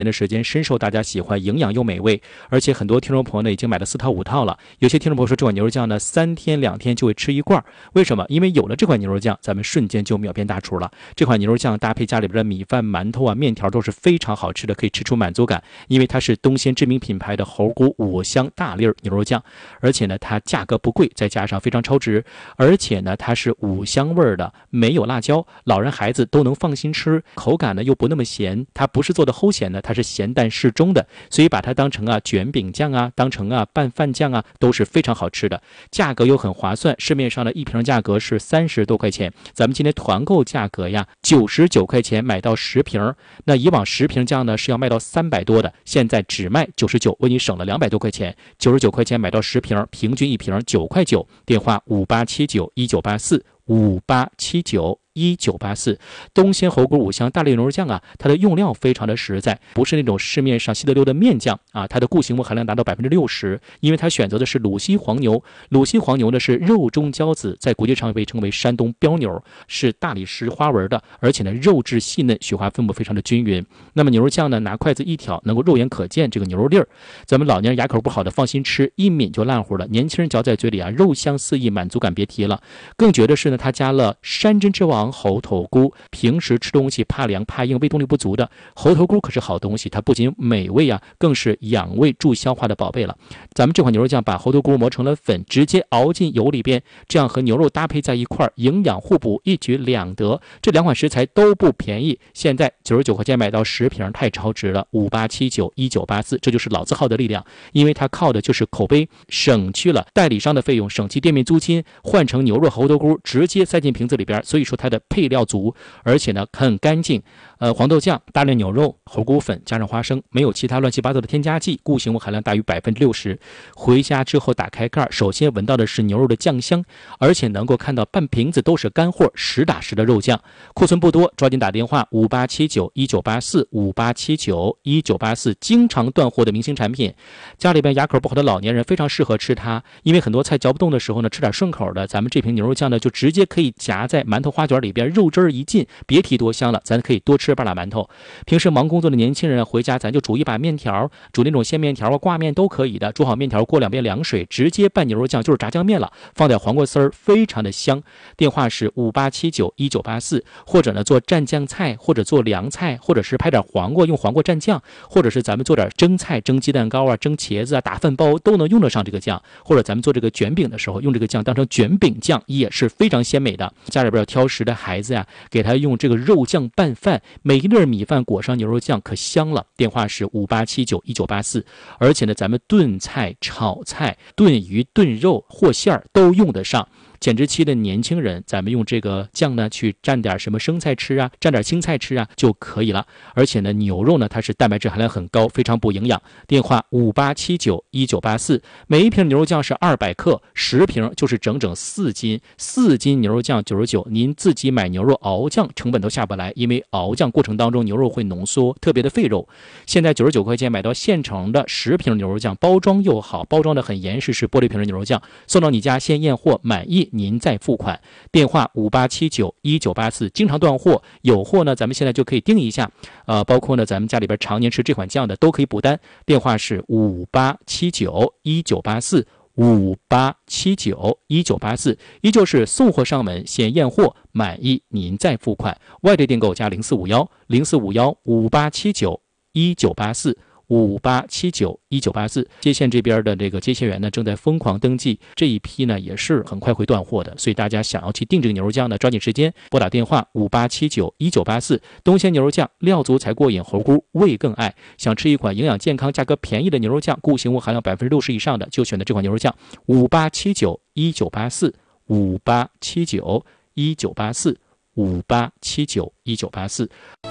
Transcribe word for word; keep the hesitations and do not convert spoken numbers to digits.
年的时间深受大家喜欢，营养又美味，而且很多听众朋友呢已经买了四套五套了。有些听众朋友说这款牛肉酱呢三天两天就会吃一罐，为什么？因为有了这款牛肉酱，咱们瞬间就秒变大厨了。这款牛肉酱搭配家里边的米饭、馒头啊、面条都是非常好吃的，可以吃出满足感。因为它是东鲜知名品牌的猴菇五香大粒牛肉酱，而且呢它价格不贵，再加上非常超值，而且呢它是五香味的，没有辣椒，老人孩子都能放心吃，口感呢又不那么咸，它不是做的齁咸的，它是咸淡适中的，所以把它当成啊卷饼酱啊，当成啊拌饭酱啊，都是非常好吃的，价格又很划算，市面上的一瓶价格是三十多块钱，咱们今天团购价格呀九十九块钱买到十瓶，那以往十瓶酱呢是要卖到三百多的，现在只卖九十九，为你省了两百多块钱，九十九块钱买到十瓶，平均一瓶九块九，电话五八七九一九八四五八七九一九八四。东鲜猴菇五香大粒牛肉酱啊，它的用料非常的实在，不是那种市面上稀得溜的面酱啊，它的固形物含量达到百分之六十，因为它选择的是鲁西黄牛，鲁西黄牛呢是肉中骄子，在国际上被称为山东标牛，是大理石花纹的，而且呢肉质细嫩，雪花分布非常的均匀。那么牛肉酱呢，拿筷子一挑，能够肉眼可见这个牛肉粒儿，咱们老年人牙口不好的放心吃，一抿就烂乎了，年轻人嚼在嘴里啊，肉香四溢，满足感别提了。更绝的是呢，它加了山珍之王猴头菇，平时吃东西怕凉怕硬、胃动力不足的猴头菇可是好东西，它不仅美味啊，更是养胃助消化的宝贝了。咱们这款牛肉酱把猴头菇磨成了粉，直接熬进油里边，这样和牛肉搭配在一块儿，营养互补，一举两得。这两款食材都不便宜，现在九十九块钱买到十瓶，太超值了。五八七九一九八四，这就是老字号的力量，因为它靠的就是口碑，省去了代理商的费用，省去店面租金，换成牛肉猴头菇直接塞进瓶子里边，所以说它的配料足，而且呢很干净。呃，黄豆酱、大粒牛肉、猴菇粉加上花生，没有其他乱七八糟的添加剂，固形物含量大于百分之六十。回家之后打开盖，首先闻到的是牛肉的酱香，而且能够看到半瓶子都是干货，实打实的肉酱。库存不多，抓紧打电话五八七九一九八四五八七九一九八四，经常断货的明星产品。家里边牙口不好的老年人非常适合吃它，因为很多菜嚼不动的时候呢，吃点顺口的，咱们这瓶牛肉酱呢就直接可以夹在馒头花卷里边，肉汁儿一进，别提多香了，咱可以多吃半拉馒头。平时忙工作的年轻人回家，咱就煮一把面条，煮那种鲜面条啊、挂面都可以的。煮好面条，过两遍凉水，直接拌牛肉酱，就是炸酱面了。放点黄瓜丝儿，非常的香。电话是五八七九一九八四，或者呢做蘸酱菜，或者做凉菜，或者是拍点黄瓜用黄瓜蘸酱，或者是咱们做点蒸菜，蒸鸡蛋糕啊、蒸茄子啊、打饭包都能用得上这个酱。或者咱们做这个卷饼的时候，用这个酱当成卷饼酱也是非常鲜美的。家里边要挑食的孩子呀、啊，给他用这个肉酱拌饭，每一粒米饭裹上牛肉酱可香了。电话是五八七九一九八四。而且呢，咱们炖菜、炒菜、炖鱼、炖肉、和馅儿都用得上。减脂期的年轻人，咱们用这个酱呢去蘸点什么生菜吃啊，蘸点青菜吃啊就可以了。而且呢，牛肉呢它是蛋白质含量很高，非常补营养。电话五八七九一九八四，每一瓶牛肉酱是二百克，十瓶就是整整四斤，四斤牛肉酱九十九，您自己买牛肉熬酱成本都下不来，因为熬酱过程当中牛肉会浓缩，特别的费肉。现在九十九块钱买到现成的十瓶牛肉酱，包装又好，包装的很严实，是玻璃瓶的牛肉酱，送到你家先验货，满意您再付款。电话五八七九一九八四，经常断货，有货呢咱们现在就可以订一下，呃，包括呢咱们家里边常年吃这款酱的都可以补单。电话是五八七九一九八四五八七九一九八四，依旧是送货上门，先验货，满意您再付款。外地订购加零四五幺零四五幺五八七九一九八四。五八七九一九八四，接线这边的这个接线员呢正在疯狂登记，这一批呢也是很快会断货的，所以大家想要去订这个牛肉酱呢，抓紧时间拨打电话五八七九一九八四。东鲜牛肉酱，料足才过瘾，猴菇味更爱。想吃一款营养健康、价格便宜的牛肉酱，固形物含量百分之六十以上的，就选择这款牛肉酱。五八七九一九八四，五八七九一九八四，五八七九一九八四。